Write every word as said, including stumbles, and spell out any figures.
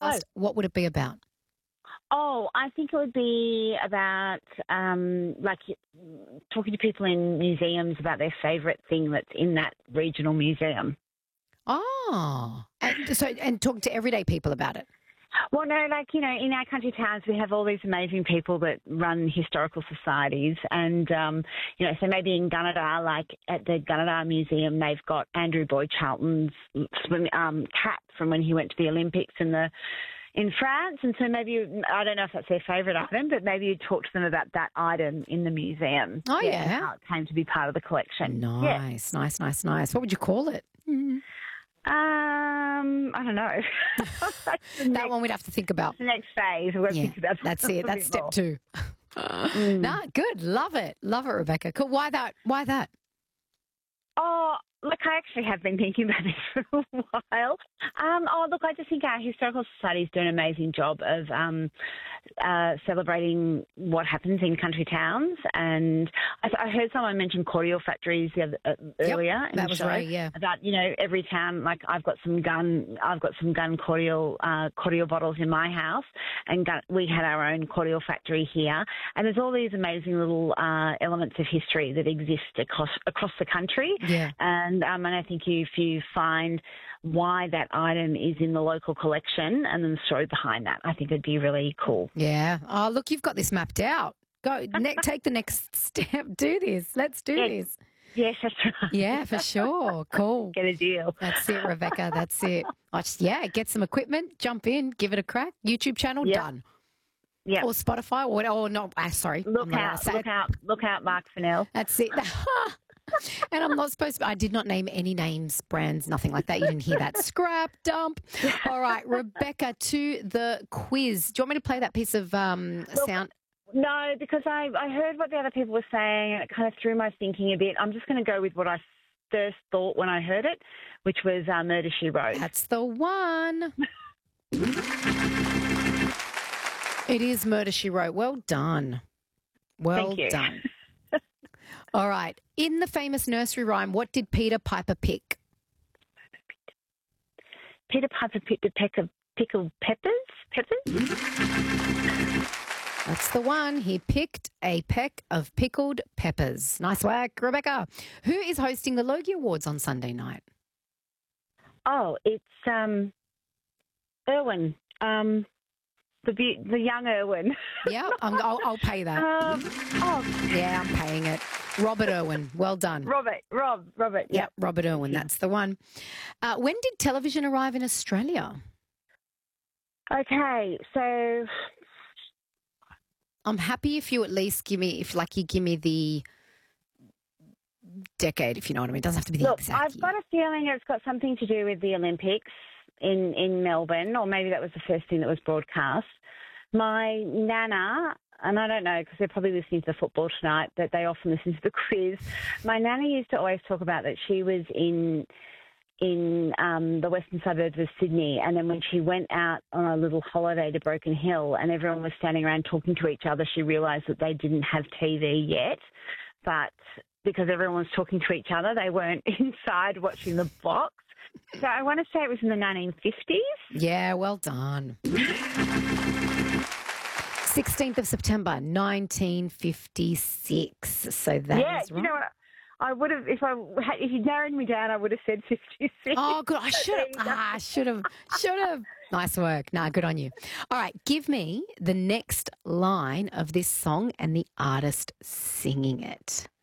podcast, what would it be about? Oh, I think it would be about um, like talking to people in museums about their favourite thing that's in that regional museum. Oh, and so and talking to everyday people about it. Well, no, like, you know, in our country towns, we have all these amazing people that run historical societies. And, um, you know, so maybe in Gunnedah, like at the Gunnedah Museum, they've got Andrew Boyd Charlton's swim, um, cap from when he went to the Olympics in the in France. And so maybe, I don't know if that's their favourite item, but maybe you talk to them about that item in the museum. Oh, yeah. And how it came to be part of the collection. Nice, yeah. nice, nice, nice. What would you call it? Um, I don't know. that next, one we'd have to think about. The next phase. We'll yeah, think about that's it. That's step more. two. mm. Nah, good. Love it. Love it, Rebecca. Cool. Why that? Why that? Oh, look, I actually have been thinking about this for a while. Um, oh, look, I just think our historical societies do an amazing job of um, uh, celebrating what happens in country towns. And I, I heard someone mention cordial factories the other, uh, yep, earlier in that the was show right, yeah. about, you know, every town. Like I've got some gun, I've got some gun cordial uh, cordial bottles in my house, and gun, we had our own cordial factory here. And there's all these amazing little uh, elements of history that exist across across the country. Yeah. And um, and I think if you find why that item is in the local collection and then the story behind that, I think it'd be really cool. Yeah. Oh, look, you've got this mapped out. Go, ne- take the next step. Do this. Let's do yeah. this. Yes, that's right. Yeah, for sure. Cool. Get a deal. That's it, Rebecca. That's it. I just, yeah, get some equipment, jump in, give it a crack. YouTube channel, yep. done. Yeah. Or Spotify, or oh no, ah, sorry. Look out! Look out! Look out, Mark Fennell. That's it. And I'm not supposed to, I did not name any names, brands, nothing like that. You didn't hear that. Scrap dump. All right, Rebecca, to the quiz. Do you want me to play that piece of um, Look, sound? No, because I, I heard what the other people were saying and it kind of threw my thinking a bit. I'm just going to go with what I first thought when I heard it, which was uh, Murder, She Wrote. That's the one. It is Murder, She Wrote. Well done. Well Thank you. done. All right. In the famous nursery rhyme, what did Peter Piper pick? Peter Piper picked a peck of pickled peppers? Peppers? That's the one. He picked a peck of pickled peppers. Nice work, Rebecca. Who is hosting the Logie Awards on Sunday night? Oh, it's um, Irwin. Um, the be- the young Irwin. Yeah, I'm, I'll, I'll pay that. Um, oh, yeah, I'm paying it. Robert Irwin. Well done. Robert. Rob. Robert. Yep, yep Robert Irwin. That's the one. Uh, when did television arrive in Australia? Okay, so I'm happy if you at least give me, if like you give me the decade, if you know what I mean. It doesn't have to be the look, exact I've year. got a feeling it's got something to do with the Olympics in, in Melbourne, or maybe that was the first thing that was broadcast. My nana, and I don't know because they're probably listening to the football tonight, but they often listen to the quiz. My nana used to always talk about that she was in in um, the western suburbs of Sydney, and then when she went out on a little holiday to Broken Hill and everyone was standing around talking to each other, she realised that they didn't have T V yet, but because everyone was talking to each other, they weren't inside watching the box. So I want to say it was in the nineteen fifties. Yeah, well done. sixteenth of September, nineteen fifty-six. So that yeah, is right. You know what? I would have, if I if you narrowed me down, I would have said fifty-six. Oh, good. I should have. Ah, should have. Should have. Nice work. Nah, good on you. All right, give me the next line of this song and the artist singing it.